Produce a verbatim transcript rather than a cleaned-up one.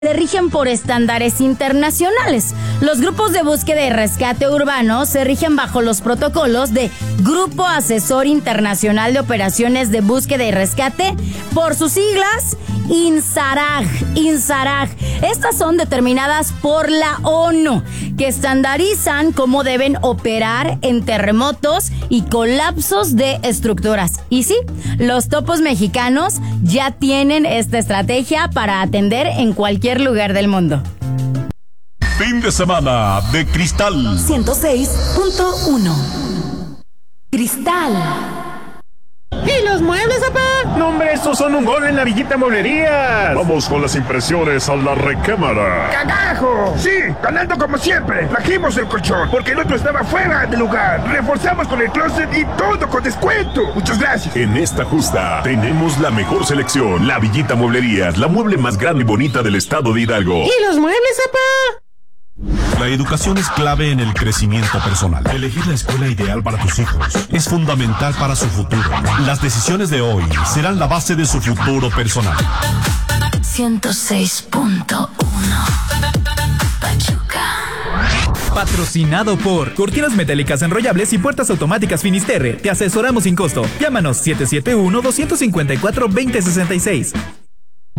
se rigen por estándares internacionales. Los grupos de búsqueda y rescate urbano se rigen bajo los protocolos de Grupo Asesor Internacional de Operaciones de Búsqueda y Rescate, por sus siglas INSARAG. INSARAG. Estas son determinadas por la ONU, que estandarizan cómo deben operar en terremotos y colapsos de estructuras. Y sí, los topos mexicanos ya tienen esta estrategia para atender en cualquier lugar del mundo. Fin de semana de Cristal ciento seis punto uno. Cristal. ¿Y los muebles, papá? No, hombre, estos son un gol en la Villita Mueblerías. Vamos con las impresiones a la recámara. ¡Carajo! Sí, ganando como siempre. Trajimos el colchón porque el otro estaba fuera de lugar. Reforzamos con el closet y todo con descuento. Muchas gracias. En esta justa tenemos la mejor selección. La Villita Mueblerías, la mueble más grande y bonita del estado de Hidalgo. ¿Y los muebles, papá? La educación es clave en el crecimiento personal. Elegir la escuela ideal para tus hijos es fundamental para su futuro. Las decisiones de hoy serán la base de su futuro personal. ciento seis punto uno. Pachuca. Patrocinado por Cortinas Metálicas Enrollables y Puertas Automáticas Finisterre. Te asesoramos sin costo. Llámanos siete siete uno, dos cinco cuatro, dos cero seis seis.